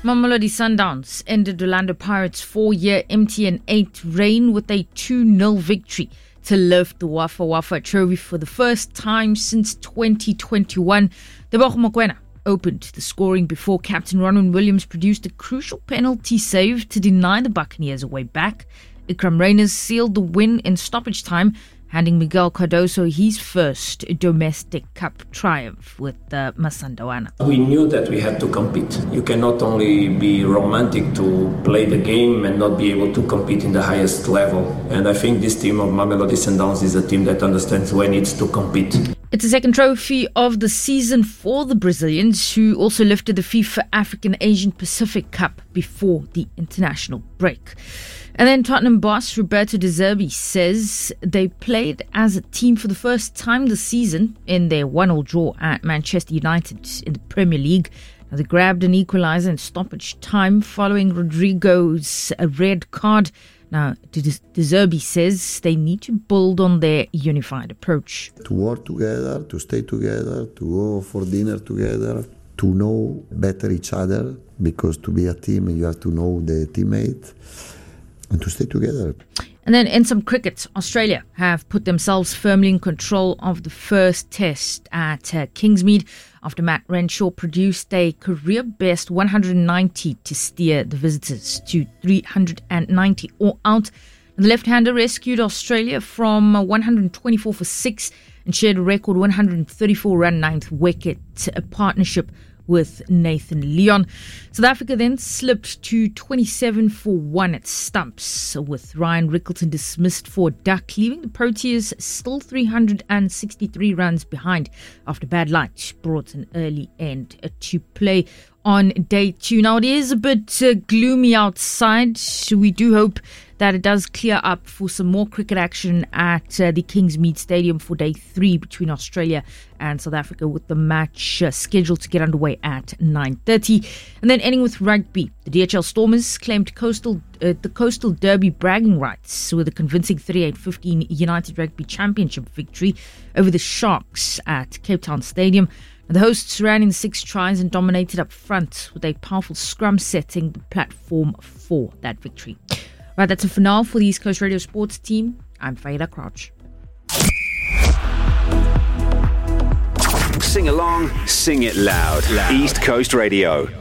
Mamelodi Sundowns ended Orlando Pirates' 4-year MTN 8 reign with a 2-0 victory to lift the Wafa Wafa trophy for the first time since 2021. Tebogo Mokoena opened the scoring before captain Ronwen Williams produced a crucial penalty save to deny the Buccaneers a way back. Ikram Reyners sealed the win in stoppage time, handing Miguel Cardoso his first domestic cup triumph with Masandawana. We knew that we had to compete. You cannot only be romantic to play the game and not be able to compete in the highest level. And I think this team of Mamelodi Sundowns is a team that understands when it's to compete. It's the second trophy of the season for the Brazilians, who also lifted the FIFA African Asian Pacific Cup before the international break. And then Tottenham boss Roberto De Zerbi says they played as a team for the first time this season in their 1-1 draw at Manchester United in the Premier League. Now, they grabbed an equaliser in stoppage time following Rodrigo's red card. Now, De Zerbi says they need to build on their unified approach. To work together, to stay together, to go for dinner together, to know better each other, because to be a team you have to know the teammate, and to stay together. And then in some cricket, Australia have put themselves firmly in control of the first test at Kingsmead after Matt Renshaw produced a career-best 190 to steer the visitors to 390 all out. And the left-hander rescued Australia from 124 for 6 and shared a record 134-run ninth wicket partnership with Nathan Leon. South Africa then slipped to 27 for 1 at stumps, with Ryan Rickleton dismissed for a duck, leaving the Proteas still 363 runs behind after bad light brought an early end to play on day 2. Now, it is a bit gloomy outside, so we do hope that it does clear up for some more cricket action at the Kingsmead Stadium for day 3 between Australia and South Africa, with the match scheduled to get underway at 9:30. And then ending with rugby, the DHL Stormers claimed the Coastal Derby bragging rights with a convincing 38-15 United Rugby Championship victory over the Sharks at Cape Town Stadium. The hosts ran in 6 tries and dominated up front, with a powerful scrum setting the platform for that victory. Right, that's it for now for the East Coast Radio Sports team. I'm Faida Crouch. Sing along, sing it loud. East Coast Radio.